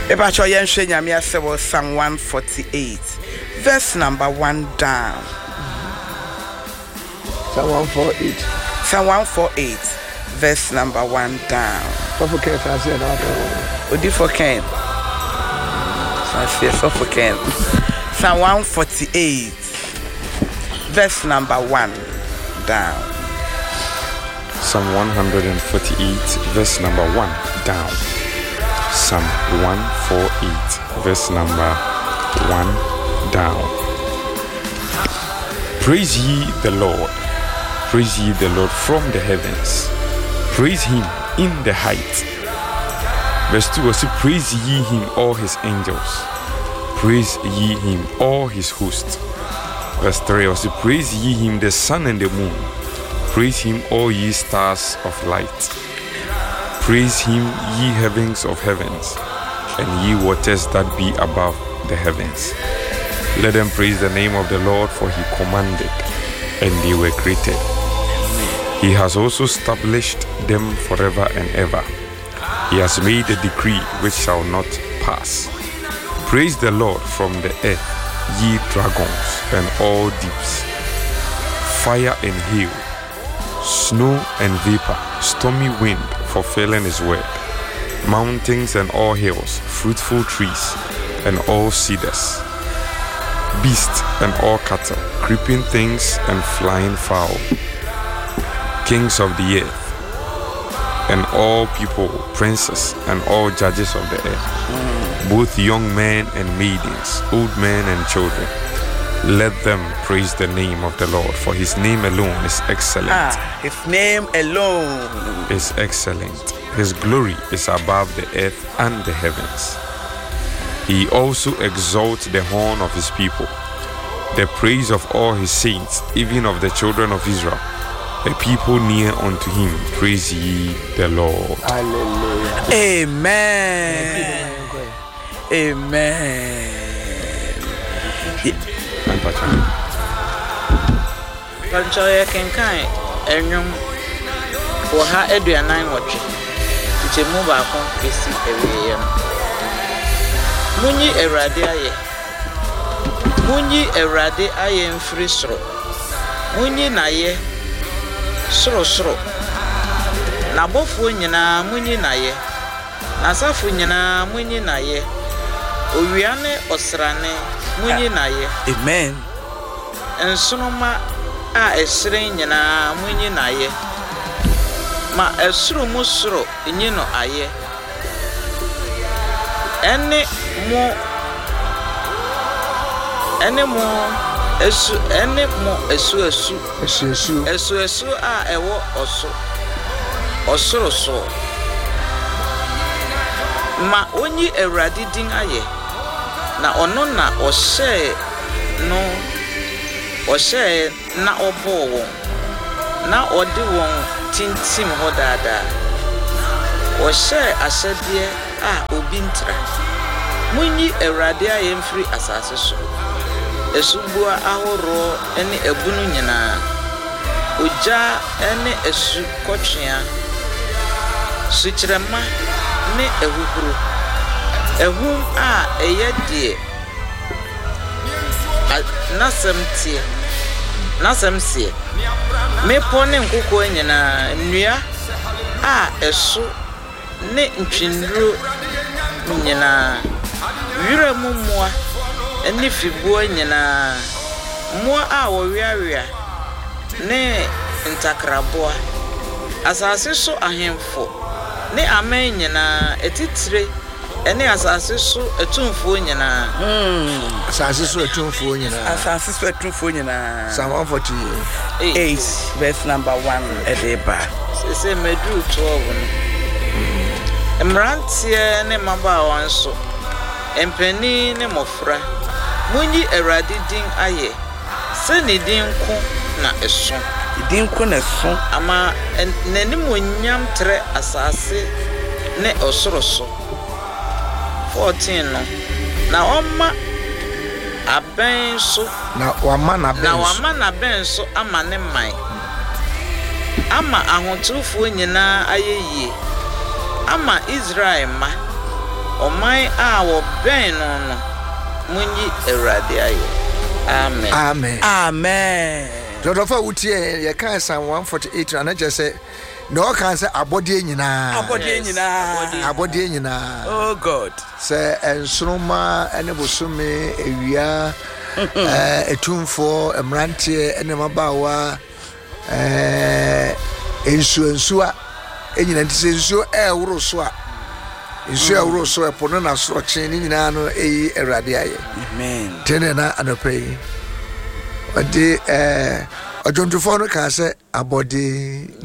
Ebacho Yenshe Nyamia Sewo Psalm 148, verse number 1 down. Psalm 148. Psalm 148, verse number 1 down. Suffocate, I said, Odi for Ken. I say suffocate. Psalm 148, verse number 1 down. Psalm 148, verse number 1 down. Psalm 148, verse number 1 down. Praise ye the Lord. Praise ye the Lord from the heavens. Praise him in the heights. Verse 2 was praise ye him all his angels. Praise ye him all his hosts. Verse 3 was praise ye him the sun and the moon. Praise him all ye stars of light. Praise him ye heavens of heavens, and ye waters that be above the heavens. Let them praise the name of the Lord, for he commanded, and they were created. He has also established them forever and ever. He has made a decree which shall not pass. Praise the Lord from the earth, ye dragons and all deeps, fire and hail, snow and vapor, stormy wind fulfilling his word, mountains and all hills, fruitful trees and all cedars, beasts and all cattle, creeping things and flying fowl, kings of the earth and all people, princes and all judges of the earth, both young men and maidens, old men and children. Let them praise the name of the Lord, for his name alone is excellent. His name alone is excellent. His glory is above the earth and the heavens. He also exalts the horn of his people, the praise of all his saints, even of the children of Israel, a people near unto him. Praise ye the Lord. Hallelujah. Amen. Amen. Panchoya kenkan enyum wo ha aduanan wotwe tichemu ba kon pesi ewiye no munyi ewrade aye mfiri soro munyi naye soro na bofo nyina munyi naye na safo nyina munyi naye owiane osrane munyi naye. Amen. Ensonoma a esre nyina munyi naye ma esuru musoro nyino aye ene mo esu a ewo osoro so ma onyi Ewrade din aye na ono na ohye na obo won na odi won tintim ho dada ohye ahyede a obi ntra munyi Ewrade aye mfiri asase so esubua ahoro ene ebunu nyina oja ene esu kotwea sukyerema ne ehuhuru ehum a eyedie nasemtie mepo ne nkoko nyina nnua a eso ne ntwinro nyina wira mummoa ene fibuo nyina moa a wowiawia ne ntakraboa asase so ahemfo ne amen nyina etitire ene asase so etumfo nyina asase so etumfo nyina Psalm 148 verse number 1 edeba se medu 12 no mrantie ne mabawa nso empani ne mofra munyi Ewrade din aye se ne din ko na eso din ko na so ama nanim onyam tre asase ne osoro so 14 no na oma aben so na wama na ben so ama ne man ama ahontufo nyina ayeyie ama Israel ma Omai awo ben no munyi Erade aye. Amen. Amen. Amen. Dodofa utie ye kan Psalm 148 na je say no kan say abode nyina. Abode nyina. Oh God. Say ensroma ene bosome ewia etumfo emrantie ene mabawa ensuensua enyina ntise nsuo woro so a nsuo woro so epono na so che ni nyina no eyi Erade aye. Amen. Tene na anopai odi ojontufo no ka se abode